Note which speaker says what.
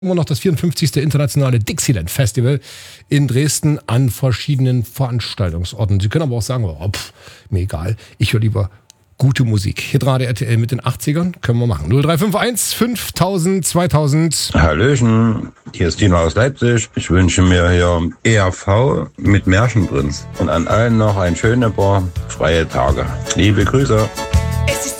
Speaker 1: immer noch das 54. internationale Dixieland Festival in Dresden an verschiedenen Veranstaltungsorten. Sie können aber auch sagen, mir egal, ich höre lieber gute Musik. Hitradio RTL mit den 80ern, können wir machen. 0351 5000 2000.
Speaker 2: Hallöchen, hier ist Tino aus Leipzig. Ich wünsche mir hier ERV mit Märchenprinz und an allen noch ein schöne paar freie Tage. Liebe Grüße.
Speaker 3: Es ist